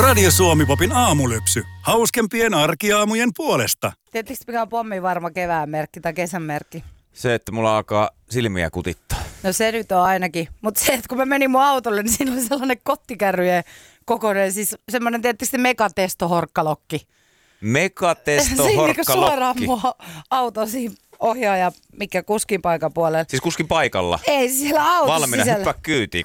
Radio Suomi-popin aamulypsy. Hauskempien arkiaamujen puolesta. Tiedättekö mikä on pommivarma kevään merkki tai kesän merkki? Se, että mulla alkaa silmiä kutittaa. No se nyt on ainakin. Mutta se, että kun mä menin mun autolle, niin siinä oli sellainen kottikärryjen kokoinen, siis semmoinen tietysti megatesto-horkkalokki. Megatesto-horkkalokki? Siinä suoraan mun auto siinä ohjaaja, mikä kuskin paikan puolella. Siis kuskin paikalla? Ei, siellä autossa valmiina sisällä. Hyppää kyytiin.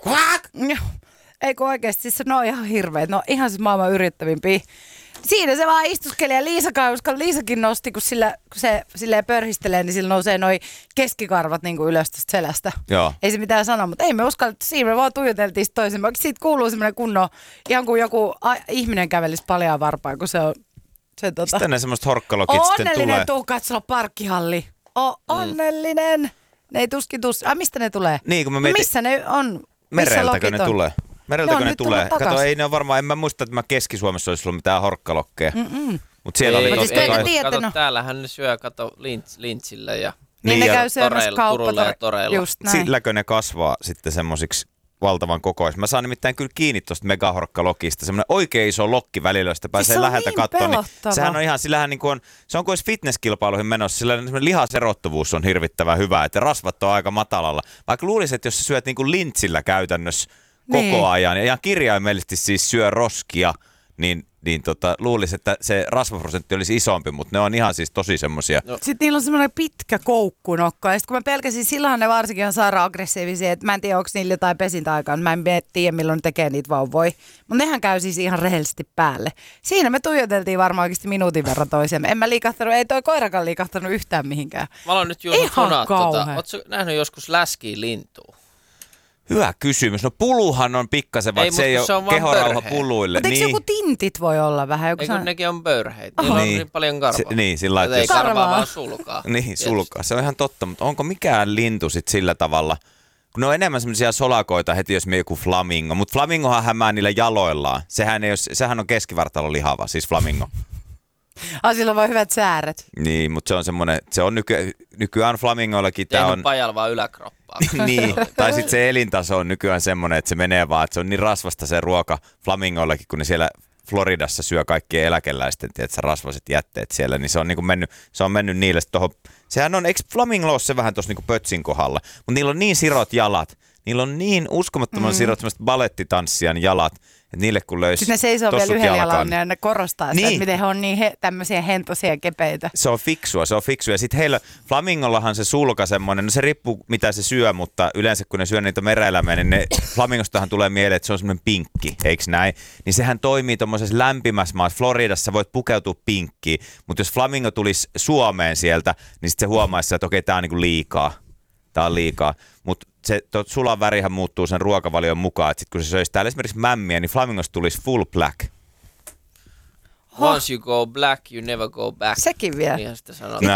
Ei kun oikeasti, siis ne on ihan hirveet. No ihan siis maailman yrittävimpiä. Siinä se vaan istuskeli ja Liisakin nosti, kun se silleen pörhistelee, niin sillä nousee noi keskikarvat niin kuin ylös tästä selästä. Joo. Ei se mitään sanoa, mutta ei me uskallettu. Siinä me vaan tuijoteltiin toisemme. Siitä kuuluu semmoinen kunnon, ihan kuin joku ihminen kävelisi paljaan varpaan, kun se on... Mistä ne semmoiset horkkalokit sitten tulee? Onnellinen, tuu katsoa parkkihalli. Onnellinen. Ne ei tuskin. Mistä ne tulee? Niin, kun mä mietin... Missä ne on? Mereltäkö ne tulee? Mereltäkö ne tulee? Kato, ei ne on varmaan, en mä muista, että mä Keski-Suomessa olisi ollut mitään horkkalokkeja. Mutta siellä oli totta kai. Kato, täällähän ne syö, lintsillä ja niin ne käy syömässä Turulla ja toreilla. Just näin. Silläkö ne kasvaa sitten semmosiksi valtavan kokois. Mä saan nimittäin kyllä kiinni tuosta megahorkkalokista. Semmoinen oikein iso lokki välillä, josta pääsee läheltä niin katsoa. Niin sehän on ihan, sillähän niin kuin on, se on kuin olisi fitnesskilpailuihin menossa. Sillä lihaserottuvuus on hirvittävän hyvä, että rasvat on aika matalalla. Vaikka luulisin, että jos sä syöt niin kuin lintsillä käytännössä koko ajan, ja ihan kirjaimellisesti siis syö roskia, niin luulisin, että se rasvaprosentti olisi isompi, mutta ne on ihan siis tosi semmosia. No. Sitten niillä on semmoinen pitkä koukkunokka, ja sitten kun mä pelkäsin, silloinhan ne varsinkin on sairaan aggressiivisia, että mä en tiedä, onko niillä jotain pesintäaikaa, mä en tiedä, milloin ne tekee niitä vauvoja, mutta nehän käy siis ihan rehellisesti päälle. Siinä me tuijoteltiin varmaan oikeasti minuutin verran toisemme. En mä liikahtanut, ei toi koirakaan liikahtanut yhtään mihinkään. Mä aloin nyt juuri ihan kauhean. Ootko nähnyt joskus läskiä lintua? Hyvä kysymys. No puluhan on pikkasen, vaikka se ei ole kehorauha puluille. Mutta eikö joku tintit voi olla vähän? Eikö nekin on pörheitä? Niillä on niin paljon karvaa. Niin, sillä lailla. Ei karvaa, vaan sulkaa. Niin, sulkaa. Se on ihan totta, mutta onko mikään lintu sit sillä tavalla? Kun ne on enemmän semmoisia solakoita heti, jos me joku flamingo. Mutta flamingohan hämää niillä jaloillaan. Sehän on keskivartalon lihava, siis flamingo. Sillä on vaan hyvät sääret. Niin, mutta se on semmoinen, se on nykyään flamingoillakin. Tehnyt pajalla vaan yläkroppaa. Niin, tai sitten se elintaso on nykyään semmoinen, että se menee vaan, että se on niin rasvasta se ruoka flamingoillakin, kun ne siellä Floridassa syö kaikkien eläkeläisten, tiedätkö, rasvaset jätteet siellä, niin se on, niin mennyt niille tohon. Sehän on, eikö flamingo ole se vähän tuossa niin pötsin kohdalla, mutta niillä on niin sirot jalat, niillä on niin uskomattoman sirot semmoiset balettitanssijan jalat, että niille kun löysi sitten ne seisoo vielä yhdellä jalalla, niin ne korostaa sitä, että miten he on niin tämmöisiä hentoisia ja kepeitä. Se on fiksua. Ja sitten heillä, flamingollahan se sulka semmoinen, no se riippuu mitä se syö, mutta yleensä kun ne syö niitä mereeläimiä, niin Flamingostahan tulee mieleen, että se on semmoinen pinkki, eikö näin? Niin sehän toimii tuommoisessa lämpimässä maassa. Floridassa voit pukeutua pinkkiin, mutta jos flamingo tulisi Suomeen sieltä, niin sitten se huomaisi, että okei, tää on niinku liikaa. Tää on liikaa. Mutta se sulan värihän muuttuu sen ruokavalion mukaan, että sit kun se söisi täällä esimerkiksi mämmiä, niin flamingosta tulisi full black. Once you go black, you never go back. Sekin vielä. Niinhän sitä sanotaan.